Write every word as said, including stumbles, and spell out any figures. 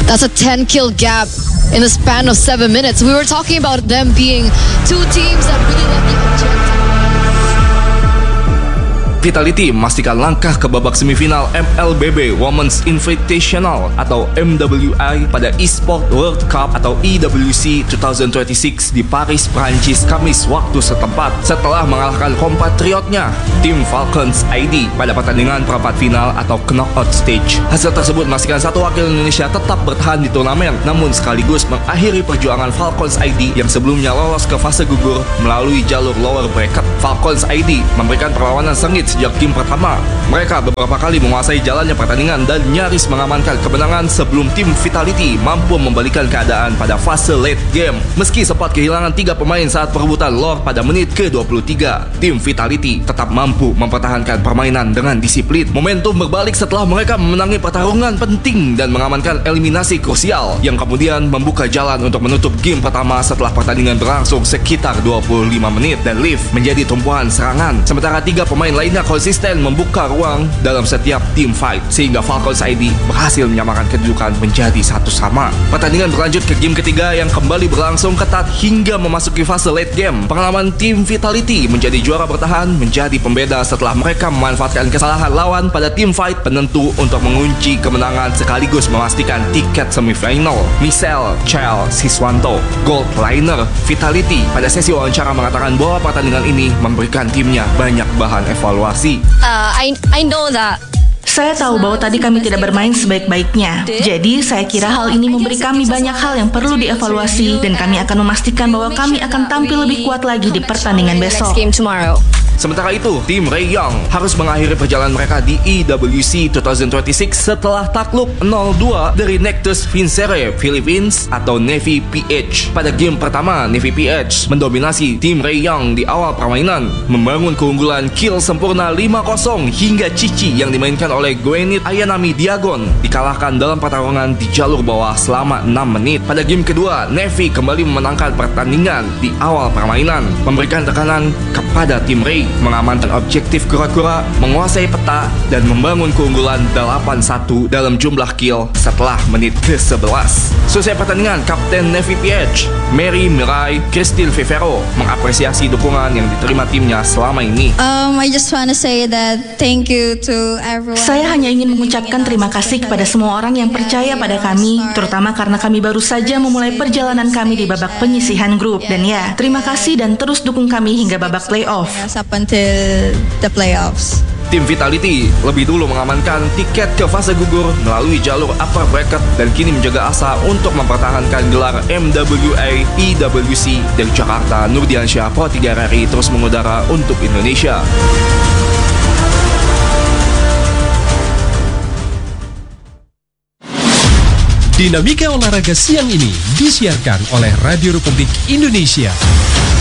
That's a ten kill gap in the span of seven minutes. We were talking about them being two teams that really love the objective. Vitality memastikan langkah ke babak semifinal M L B B Women's Invitational atau M W I pada Esport World Cup atau E W C dua ribu dua puluh enam di Paris, Prancis, Kamis waktu setempat setelah mengalahkan kompatriotnya tim Falcons I D pada pertandingan perempat final atau knockout stage. Hasil tersebut memastikan satu wakil Indonesia tetap bertahan di turnamen, namun sekaligus mengakhiri perjuangan Falcons I D yang sebelumnya lolos ke fase gugur melalui jalur lower bracket. Falcons I D memberikan perlawanan sengit sejak game pertama. Mereka beberapa kali menguasai jalannya pertandingan dan nyaris mengamankan kemenangan sebelum tim Vitality mampu membalikan keadaan pada fase late game. Meski sempat kehilangan tiga pemain saat perebutan lore pada menit ke dua puluh tiga, tim Vitality tetap mampu mempertahankan permainan dengan disiplin. Momentum berbalik setelah mereka memenangi pertarungan penting dan mengamankan eliminasi krusial yang kemudian membuka jalan untuk menutup game pertama setelah pertandingan berlangsung sekitar dua puluh lima menit dan Liv menjadi tumpuan serangan. Sementara tiga pemain lainnya konsisten membuka ruang dalam setiap team fight sehingga Falcons I D berhasil menyamakan kedudukan menjadi satu sama. Pertandingan berlanjut ke game ketiga yang kembali berlangsung ketat hingga memasuki fase late game. Pengalaman tim Vitality menjadi juara bertahan menjadi pembeda setelah mereka memanfaatkan kesalahan lawan pada team fight penentu untuk mengunci kemenangan sekaligus memastikan tiket semifinal. Michelle Chel Siswanto, Gold Liner Vitality, pada sesi wawancara mengatakan bahwa pertandingan ini memberikan timnya banyak bahan evaluasi. Uh, I I know that. Saya tahu bahwa tadi kami tidak bermain sebaik-baiknya. Jadi, saya kira hal ini memberi kami banyak hal yang perlu dievaluasi dan kami akan memastikan bahwa kami akan tampil lebih kuat lagi di pertandingan besok. Sementara itu, tim Ray Young harus mengakhiri perjalanan mereka di E W C dua ribu dua puluh enam setelah takluk nol dua dari Nectus Vincere Philippines atau Navy P H. Pada game pertama, Navy P H mendominasi tim Ray Young di awal permainan, membangun keunggulan kill sempurna lima kosong hingga Cici yang dimainkan oleh Gwenit Ayanami Diagon dikalahkan dalam pertarungan di jalur bawah selama enam menit. Pada game kedua, Navy kembali memenangkan pertandingan di awal permainan, memberikan tekanan kepada tim Ray, mengamankan objektif kura-kura, menguasai peta, dan membangun keunggulan delapan satu dalam jumlah kill setelah menit ke sebelas. Selesai pertandingan, Kapten Navy P H, Mary Mirai Christine Vivero, mengapresiasi dukungan yang diterima timnya selama ini. Um, I just want to say that thank you to everyone. Saya hanya ingin mengucapkan terima kasih kepada semua orang yang percaya pada kami, terutama karena kami baru saja memulai perjalanan kami di babak penyisihan grup. Dan ya, terima kasih dan terus dukung kami hingga babak playoff. Until the playoffs. Tim Vitality lebih dulu mengamankan tiket ke fase gugur melalui jalur upper bracket dan kini menjaga asa untuk mempertahankan gelar M W A E W C dari Jakarta. Nurdiansyah, Pro tiga R I terus mengudara untuk Indonesia. Dinamika olahraga siang ini disiarkan oleh Radio Republik Indonesia.